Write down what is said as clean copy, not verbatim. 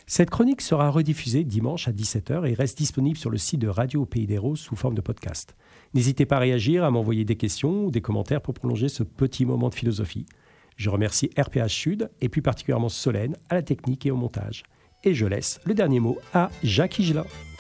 Cette chronique sera rediffusée dimanche à 17h et reste disponible sur le site de Radio au Pays des Roses sous forme de podcast. N'hésitez pas à réagir, à m'envoyer des questions ou des commentaires pour prolonger ce petit moment de philosophie. Je remercie RPH Sud et plus particulièrement Solène à la technique et au montage. Et je laisse le dernier mot à Jacques Higelin.